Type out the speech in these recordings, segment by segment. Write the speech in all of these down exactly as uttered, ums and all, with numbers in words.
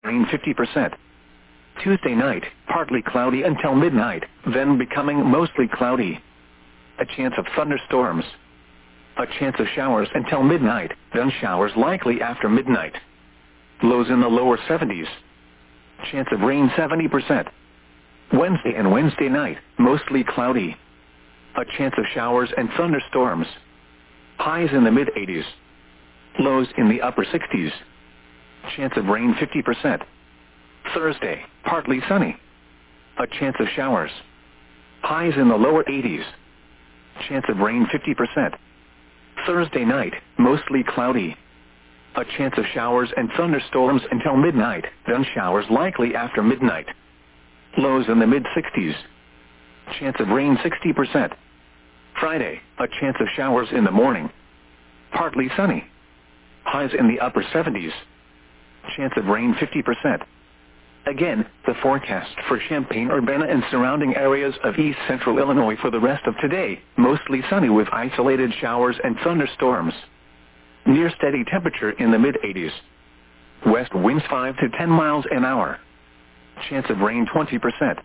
rain fifty percent. Tuesday night, partly cloudy until midnight, then becoming mostly cloudy. A chance of thunderstorms. A chance of showers until midnight, then showers likely after midnight. Lows in the lower seventies. Chance of rain seventy percent. Wednesday and Wednesday night, mostly cloudy. A chance of showers and thunderstorms. Highs in the mid-eighties. Lows in the upper sixties. Chance of rain fifty percent. Thursday, partly sunny. A chance of showers. Highs in the lower eighties. Chance of rain fifty percent. Thursday night, mostly cloudy. A chance of showers and thunderstorms until midnight, then showers likely after midnight. Lows in the mid-sixties. Chance of rain sixty percent. Friday, a chance of showers in the morning. Partly sunny. Highs in the upper seventies. Chance of rain fifty percent. Again, the forecast for Champaign-Urbana and surrounding areas of east central Illinois for the rest of today, mostly sunny with isolated showers and thunderstorms. Near steady temperature in the mid-eighties. West winds five to ten miles an hour. Chance of rain twenty percent.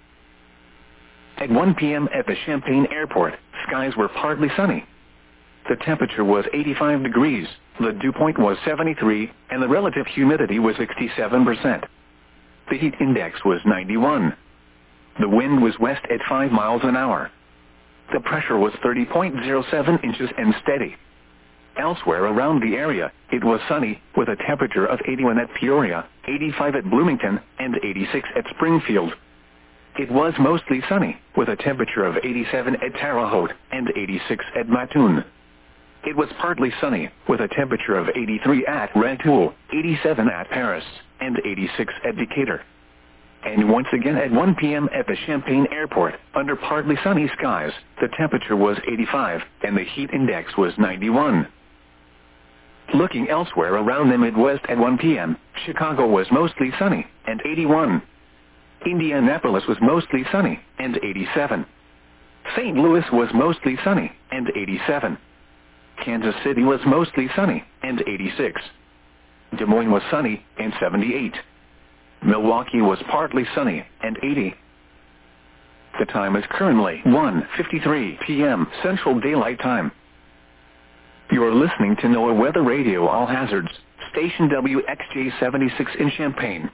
At one p m at the Champaign Airport, skies were partly sunny. The temperature was eighty-five degrees, the dew point was seventy-three, and the relative humidity was sixty-seven percent. The heat index was ninety-one. The wind was west at five miles an hour. The pressure was thirty point zero seven inches and steady. Elsewhere around the area, it was sunny, with a temperature of eighty-one at Peoria, eighty-five at Bloomington, and eighty-six at Springfield. It was mostly sunny, with a temperature of eighty-seven at Terre Haute, and eighty-six at Mattoon. It was partly sunny, with a temperature of eighty-three at Rantoul, eighty-seven at Paris, and eighty-six at Decatur. And once again at one p m at the Champaign Airport, under partly sunny skies, the temperature was eighty-five, and the heat index was ninety-one. Looking elsewhere around the Midwest at one p m, Chicago was mostly sunny, and eighty-one. Indianapolis was mostly sunny, and eighty-seven. Saint Louis was mostly sunny, and eighty-seven. Kansas City was mostly sunny, and eighty-six. Des Moines was sunny, and seventy-eight. Milwaukee was partly sunny, and eighty. The time is currently one fifty-three p m Central Daylight Time. You are listening to NOAA Weather Radio All Hazards, station W X J seventy-six in Champaign.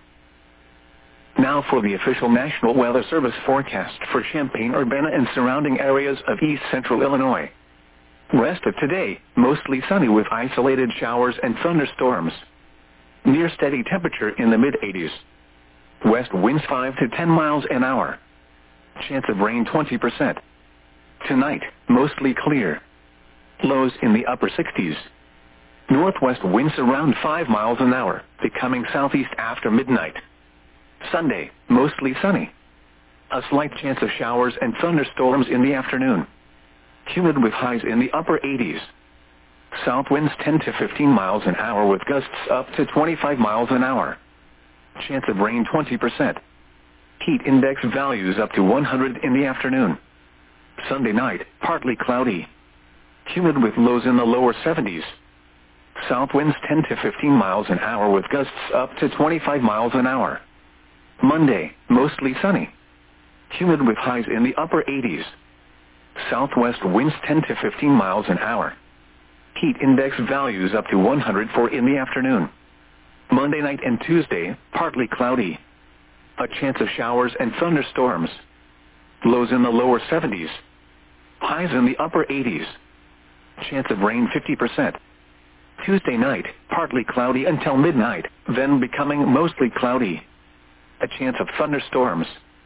Now for the official National Weather Service forecast for Champaign-Urbana and surrounding areas of east central Illinois. Rest of today, mostly sunny with isolated showers and thunderstorms. Near steady temperature in the mid-eighties. West winds five to ten miles an hour. Chance of rain twenty percent. Tonight, mostly clear. Lows in the upper sixties. Northwest winds around five miles an hour, becoming southeast after midnight. Sunday, mostly sunny. A slight chance of showers and thunderstorms in the afternoon. Humid with highs in the upper eighties. South winds ten to fifteen miles an hour with gusts up to twenty-five miles an hour. Chance of rain twenty percent. Heat index values up to one hundred in the afternoon. Sunday night, partly cloudy. Humid with lows in the lower seventies. South winds ten to fifteen miles an hour with gusts up to twenty-five miles an hour. Monday, mostly sunny. Humid with highs in the upper eighties. Southwest winds ten to fifteen miles an hour. Heat index values up to one hundred for in the afternoon. Monday night and Tuesday, partly cloudy. A chance of showers and thunderstorms. Lows in the lower seventies. Highs in the upper eighties. Chance of rain fifty percent. Tuesday night, partly cloudy until midnight, then becoming mostly cloudy. A chance of thunderstorms.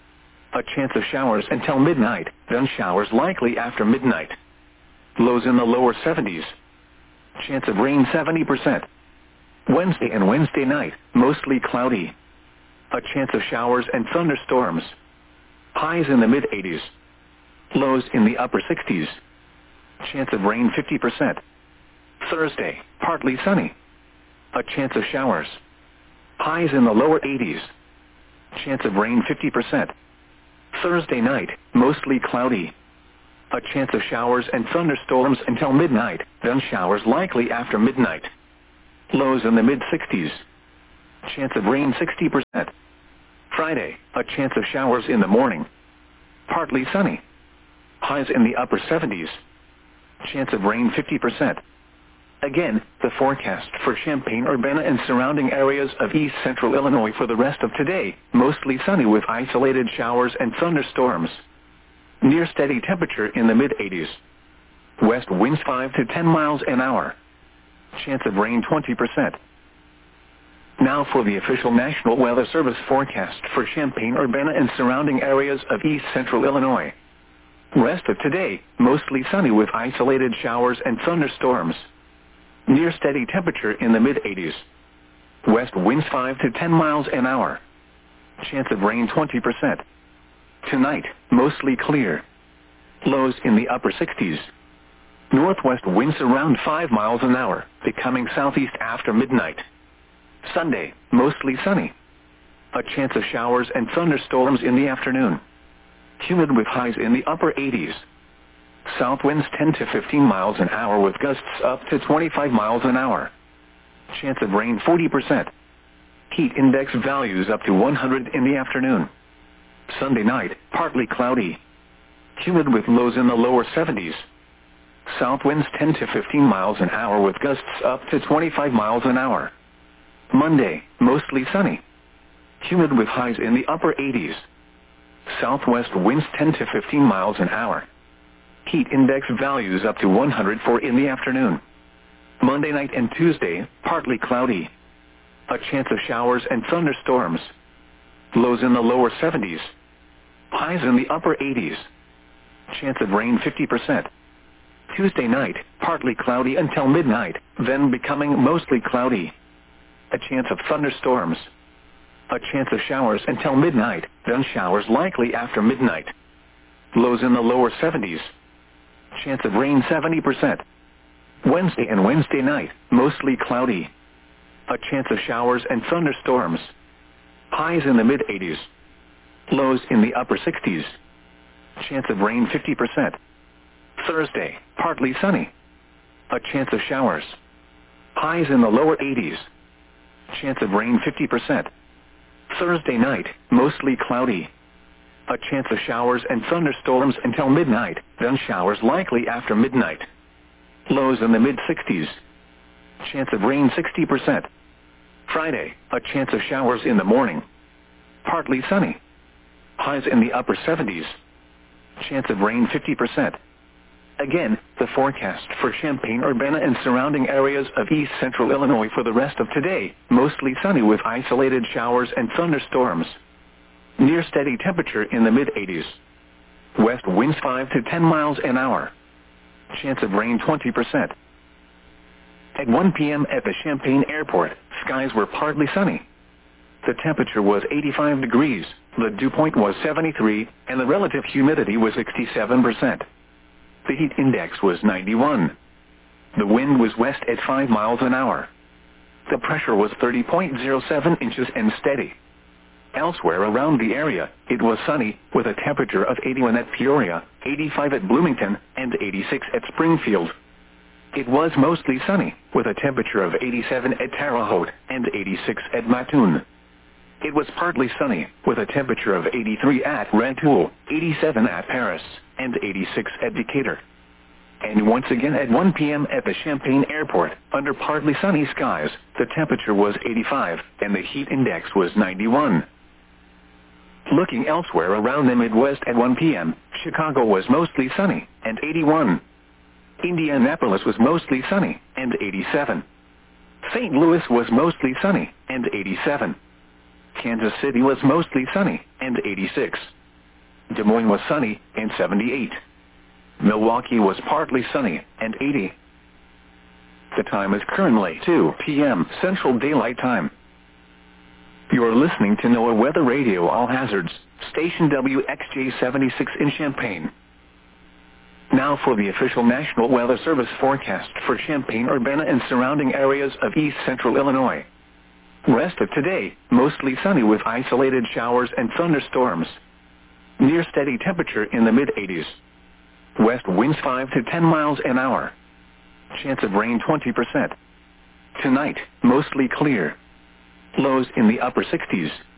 A chance of showers until midnight, then showers likely after midnight. Lows in the lower seventies. Chance of rain seventy percent. Wednesday and Wednesday night, mostly cloudy. A chance of showers and thunderstorms. Highs in the mid-eighties. Lows in the upper sixties. Chance of rain fifty percent. Thursday, partly sunny. A chance of showers. Highs in the lower eighties. Chance of rain fifty percent. Thursday night, mostly cloudy. A chance of showers and thunderstorms until midnight, then showers likely after midnight. Lows in the mid-sixties. Chance of rain sixty percent. Friday, a chance of showers in the morning. Partly sunny. Highs in the upper seventies. Chance of rain fifty percent. Again, the forecast for Champaign-Urbana and surrounding areas of east central Illinois for the rest of today, mostly sunny with isolated showers and thunderstorms. Near steady temperature in the mid eighties. West winds five to ten miles an hour. Chance of rain twenty percent. Now for the official National Weather Service forecast for Champaign-Urbana and surrounding areas of east central Illinois. Rest of today, mostly sunny with isolated showers and thunderstorms. Near steady temperature in the mid eighties. West winds five to ten miles an hour. Chance of rain twenty percent. Tonight, mostly clear. Lows in the upper sixties. Northwest winds around five miles an hour, becoming southeast after midnight. Sunday, mostly sunny. A chance of showers and thunderstorms in the afternoon. Humid with highs in the upper eighties. South winds ten to fifteen miles an hour with gusts up to twenty-five miles an hour. Chance of rain forty percent. Heat index values up to one hundred in the afternoon. Sunday night, partly cloudy. Humid with lows in the lower seventies. South winds ten to fifteen miles an hour with gusts up to twenty-five miles an hour. Monday, mostly sunny. Humid with highs in the upper eighties. Southwest winds ten to fifteen miles an hour. Heat index values up to one hundred for in the afternoon. Monday night and Tuesday, partly cloudy. A chance of showers and thunderstorms. Lows in the lower seventies. Highs in the upper eighties. Chance of rain fifty percent. Tuesday night, partly cloudy until midnight, then becoming mostly cloudy. A chance of thunderstorms. A chance of showers until midnight, then showers likely after midnight. Lows in the lower seventies. Chance of rain seventy percent. Wednesday and Wednesday night, mostly cloudy. A chance of showers and thunderstorms. Highs in the mid eighties. Lows in the upper sixties. Chance of rain fifty percent. Thursday, partly sunny. A chance of showers. Highs in the lower eighties. Chance of rain fifty percent. Thursday night, mostly cloudy. A chance of showers and thunderstorms until midnight, then showers likely after midnight. Lows in the mid sixties. Chance of rain sixty percent. Friday, a chance of showers in the morning. Partly sunny. Highs in the upper seventies. Chance of rain fifty percent. Again, the forecast for Champaign-Urbana and surrounding areas of east central Illinois for the rest of today, mostly sunny with isolated showers and thunderstorms. Near steady temperature in the mid eighties. West winds five to ten miles an hour. Chance of rain twenty percent. At one p m at the Champaign Airport, skies were partly sunny. The temperature was eighty-five degrees, the dew point was seventy-three, and the relative humidity was sixty-seven percent. The heat index was ninety-one. The wind was west at five miles an hour. The pressure was thirty point zero seven inches and steady. Elsewhere around the area, it was sunny, with a temperature of eighty-one at Peoria, eighty-five at Bloomington, and eighty-six at Springfield. It was mostly sunny, with a temperature of eighty-seven at Terre Haute, and eighty-six at Mattoon. It was partly sunny, with a temperature of eighty-three at Rantoul, eighty-seven at Paris, and eighty-six at Decatur. And once again at one p m at the Champaign Airport, under partly sunny skies, the temperature was eighty-five, and the heat index was ninety-one. Looking elsewhere around the Midwest at one p m, Chicago was mostly sunny, and eighty-one. Indianapolis was mostly sunny, and eighty-seven. Saint Louis was mostly sunny, and eighty-seven. Kansas City was mostly sunny, and eighty-six. Des Moines was sunny, and seventy-eight. Milwaukee was partly sunny, and eighty. The time is currently two p m Central Daylight Time. You are listening to NOAA Weather Radio All Hazards, station W X J seventy-six in Champaign. Now for the official National Weather Service forecast for Champaign-Urbana and surrounding areas of east central Illinois. Rest of today, mostly sunny with isolated showers and thunderstorms. Near steady temperature in the mid eighties. West winds five to ten miles an hour. Chance of rain twenty percent. Tonight, mostly clear. Lows in the upper sixties.